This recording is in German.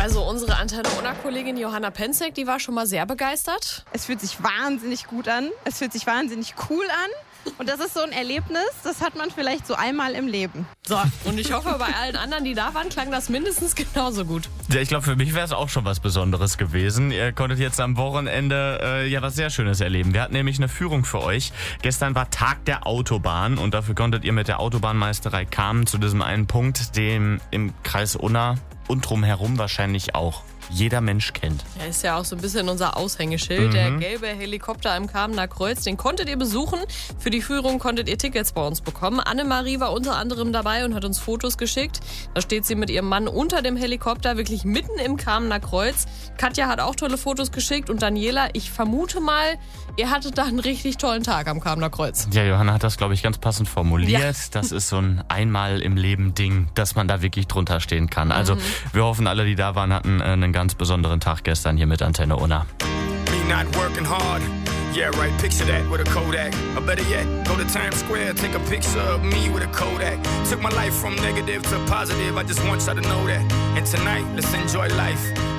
Also unsere Antenne Unna-Kollegin Johanna Penzek, die war schon mal sehr begeistert. Es fühlt sich wahnsinnig gut an. Es fühlt sich wahnsinnig cool an. Und das ist so ein Erlebnis, das hat man vielleicht so einmal im Leben. So, und ich hoffe, bei allen anderen, die da waren, klang das mindestens genauso gut. Ja, ich glaube, für mich wäre es auch schon was Besonderes gewesen. Ihr konntet jetzt am Wochenende was sehr Schönes erleben. Wir hatten nämlich eine Führung für euch. Gestern war Tag der Autobahn und dafür konntet ihr mit der Autobahnmeisterei Kamen zu diesem einen Punkt, den im Kreis Unna und drumherum wahrscheinlich auch jeder Mensch kennt. Er ist ja auch so ein bisschen unser Aushängeschild. Der gelbe Helikopter im Kamener Kreuz, den konntet ihr besuchen. Für die Führung konntet ihr Tickets bei uns bekommen. Annemarie war unter anderem dabei und hat uns Fotos geschickt. Da steht sie mit ihrem Mann unter dem Helikopter, wirklich mitten im Kamener Kreuz. Katja hat auch tolle Fotos geschickt und Daniela, ich vermute mal, ihr hattet da einen richtig tollen Tag am Kamener Kreuz. Ja, Johanna hat das, glaube ich, ganz passend formuliert. Ja. Das ist so ein Einmal-im-Leben-Ding, dass man da wirklich drunter stehen kann. Also wir hoffen, alle, die da waren, hatten einen ganz besonderen Tag gestern hier mit Antenne Unna. Me not working hard. Yeah, right, picture that with a Kodak. Or better yet, go to Times Square, take a picture of me with a Kodak. Took my life from negative to positive, I just want y'all to know that. And tonight, let's enjoy life.